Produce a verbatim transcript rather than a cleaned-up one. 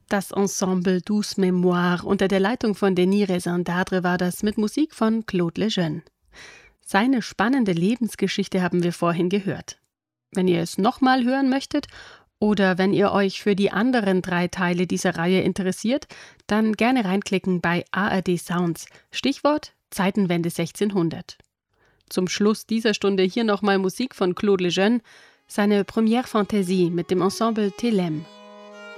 Das Ensemble Douce Mémoire unter der Leitung von Denis Raison-Dardre war das mit Musik von Claude Lejeune. Seine spannende Lebensgeschichte haben wir vorhin gehört. Wenn ihr es nochmal hören möchtet oder wenn ihr euch für die anderen drei Teile dieser Reihe interessiert, dann gerne reinklicken bei A R D Sounds, Stichwort Zeitenwende sechzehnhundert. Zum Schluss dieser Stunde hier nochmal Musik von Claude Lejeune, seine Première Fantaisie mit dem Ensemble Thelème.